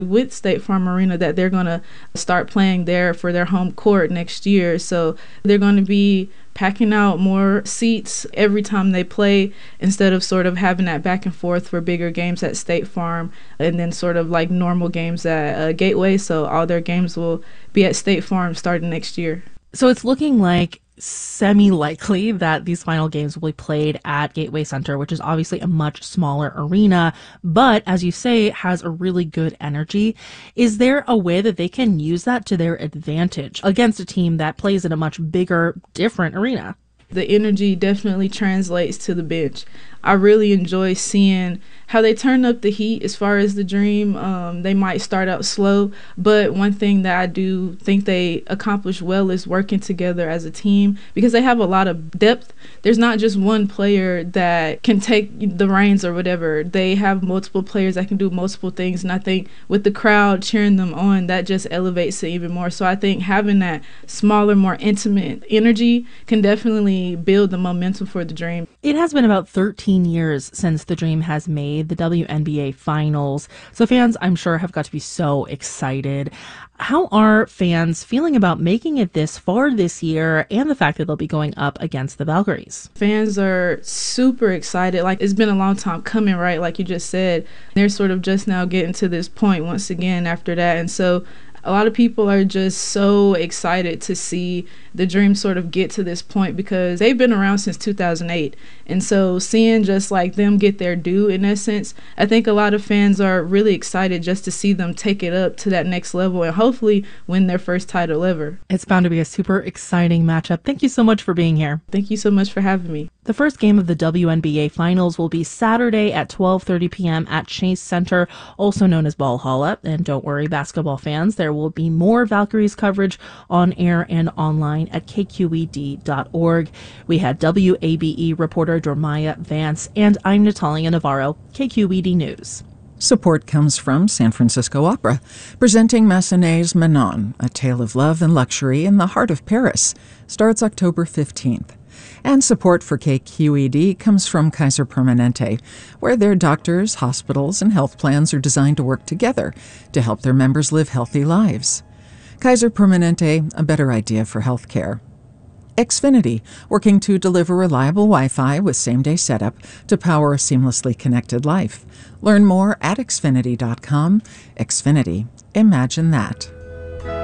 with State Farm Arena that they're going to start playing there for their home court next year. So they're going to be packing out more seats every time they play, instead of sort of having that back and forth for bigger games at State Farm and then sort of like normal games at Gateway. So all their games will be at State Farm starting next year. So it's looking like semi-likely that these final games will be played at Gateway Center, which is obviously a much smaller arena, but as you say, has a really good energy. Is there a way that they can use that to their advantage against a team that plays in a much bigger, different arena? The energy definitely translates to the bench. I really enjoy seeing how they turn up the heat as far as the Dream. They might start out slow, but one thing that I do think they accomplish well is working together as a team, because they have a lot of depth. There's not just one player that can take the reins or whatever. They have multiple players that can do multiple things, and I think with the crowd cheering them on, that just elevates it even more. So I think having that smaller, more intimate energy can definitely build the momentum for the Dream. It has been about 13 years since the Dream has made the WNBA Finals, so fans, I'm sure, have got to be so excited. How are fans feeling about making it this far this year and the fact that they'll be going up against the Valkyries? Fans are super excited. Like, it's been a long time coming, right? Like you just said, they're sort of just now getting to this point once again after that. And so a lot of people are just so excited to see the Dream sort of get to this point, because they've been around since 2008. And so seeing just like them get their due, in essence, I think a lot of fans are really excited just to see them take it up to that next level and hopefully win their first title ever. It's bound to be a super exciting matchup. Thank you so much for being here. Thank you so much for having me. The first game of the WNBA Finals will be Saturday at 12:30 p.m. at Chase Center, also known as Valhalla. And don't worry, basketball fans, there will be more Valkyries coverage on air and online at kqed.org. We had WABE reporter Dormaya Vance, and I'm Natalia Navarro, KQED News. Support comes from San Francisco Opera, presenting Massenet's Manon, a tale of love and luxury in the heart of Paris. Starts October 15th. And support for KQED comes from Kaiser Permanente, where their doctors, hospitals, and health plans are designed to work together to help their members live healthy lives. Kaiser Permanente, a better idea for healthcare. Xfinity, working to deliver reliable Wi-Fi with same-day setup to power a seamlessly connected life. Learn more at xfinity.com. Xfinity. Imagine that.